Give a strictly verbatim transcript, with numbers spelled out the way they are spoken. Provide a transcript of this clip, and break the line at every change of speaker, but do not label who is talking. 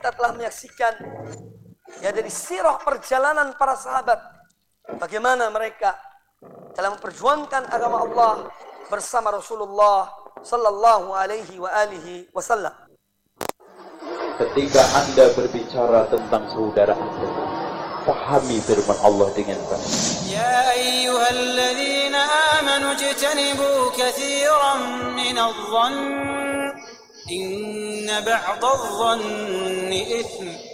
kita telah menyaksikan ya dari sirah perjalanan para sahabat, bagaimana mereka dalam memperjuangkan agama Allah bersama Rasulullah sallallahu alaihi wa alihi wasallam.
Ketika Anda berbicara tentang saudara Anda, pahami firman Allah dengan baik.
Ya ayyuhalladzina amanu ijtanibu katsiran minadh-dhann inna ba'dadh-dhanni itsm